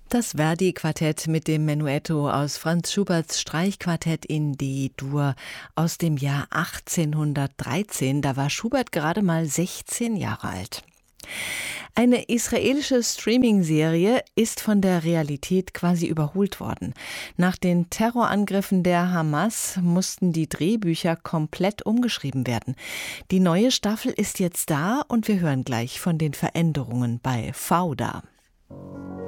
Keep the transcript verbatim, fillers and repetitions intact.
Das Verdi-Quartett mit dem Menuetto aus Franz Schuberts Streichquartett in D-Dur aus dem Jahr achtzehnhundertdreizehn. Da war Schubert gerade mal sechzehn Jahre alt. Eine israelische Streaming-Serie ist von der Realität quasi überholt worden. Nach den Terrorangriffen der Hamas mussten die Drehbücher komplett umgeschrieben werden. Die neue Staffel ist jetzt da und wir hören gleich von den Veränderungen bei Fauda.